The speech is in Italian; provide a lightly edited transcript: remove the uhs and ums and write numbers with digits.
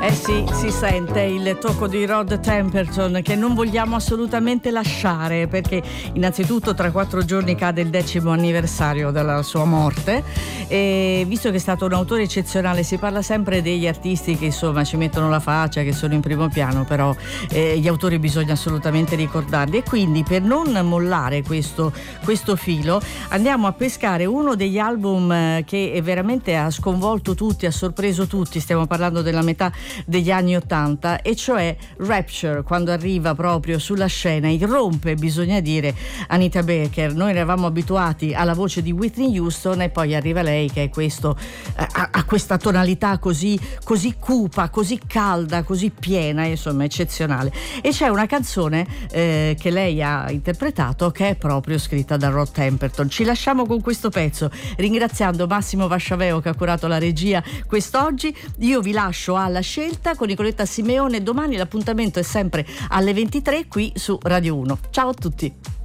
Eh sì, si sente il tocco di Rod Temperton che non vogliamo assolutamente lasciare, perché innanzitutto tra 4 giorni cade il 10° anniversario della sua morte e visto che è stato un autore eccezionale, si parla sempre degli artisti che insomma ci mettono la faccia, che sono in primo piano, però gli autori bisogna assolutamente ricordarli, e quindi per non mollare questo filo andiamo a pescare uno degli album che veramente ha sconvolto tutti, ha sorpreso tutti. Stiamo parlando della metà degli anni '80, e cioè Rapture, quando arriva proprio sulla scena, irrompe, bisogna dire, Anita Baker. Noi eravamo abituati alla voce di Whitney Houston e poi arriva lei che è ha questa tonalità così cupa, così calda, così piena, insomma eccezionale. E c'è una canzone che lei ha interpretato che è proprio scritta da Rod Temperton. Ci lasciamo con questo pezzo, ringraziando Massimo Vasciaveo che ha curato la regia quest'oggi. Io vi lascio alla scelta con Nicoletta Simeone. Domani l'appuntamento è sempre alle 23 qui su Radio 1. Ciao a tutti.